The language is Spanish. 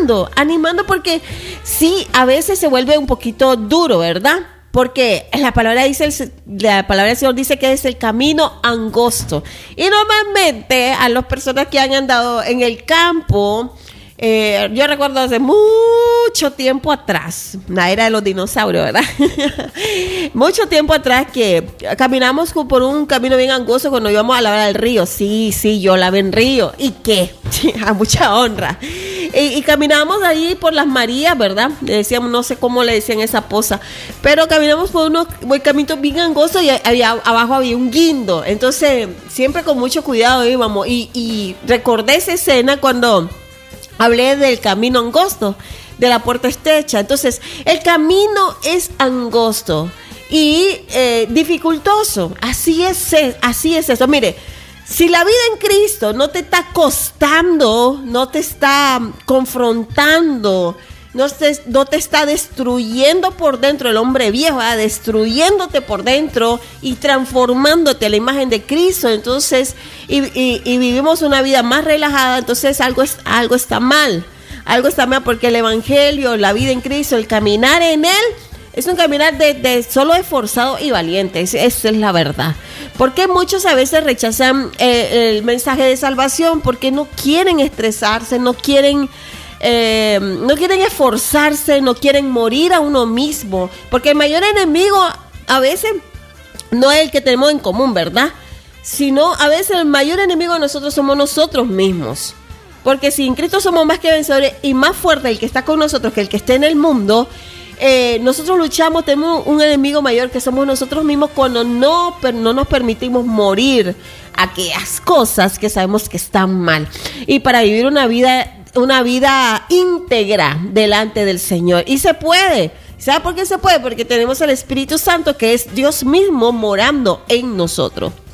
animando porque sí, a veces se vuelve un poquito duro, ¿verdad? Porque la palabra del Señor dice que es el camino angosto. Y normalmente a las personas que han andado en el campo, yo recuerdo hace mucho tiempo atrás, la era de los dinosaurios, ¿verdad? Mucho tiempo atrás que caminamos por un camino bien angosto cuando íbamos a lavar el río. Sí, yo lavé en río. ¿Y qué? A mucha honra. Y caminábamos ahí por las Marías, ¿verdad? Le decíamos, no sé cómo le decían esa poza, pero caminamos por unos caminos bien angostos y abajo había un guindo. Entonces, siempre con mucho cuidado íbamos. Y recordé esa escena cuando hablé del camino angosto, de la puerta estrecha. Entonces, el camino es angosto y dificultoso. Así es eso. Mire, si la vida en Cristo no te está costando, no te está confrontando, no te está destruyendo por dentro el hombre viejo, destruyéndote por dentro y transformándote a la imagen de Cristo, entonces, y vivimos una vida más relajada, entonces algo está mal. Algo está mal porque el evangelio, la vida en Cristo, el caminar en Él, es un caminar de solo esforzado y valiente. Esa es la verdad. Porque muchos a veces rechazan el mensaje de salvación porque no quieren estresarse, no quieren esforzarse, no quieren morir a uno mismo. Porque el mayor enemigo a veces no es el que tenemos en común, ¿verdad? Sino a veces el mayor enemigo de nosotros somos nosotros mismos. Porque si en Cristo somos más que vencedores y más fuerte el que está con nosotros que el que esté en el mundo, nosotros luchamos, tenemos un enemigo mayor que somos nosotros mismos cuando no nos permitimos morir a aquellas cosas que sabemos que están mal. Y para vivir una vida íntegra delante del Señor. Y se puede. ¿Sabe por qué se puede? Porque tenemos el Espíritu Santo que es Dios mismo morando en nosotros.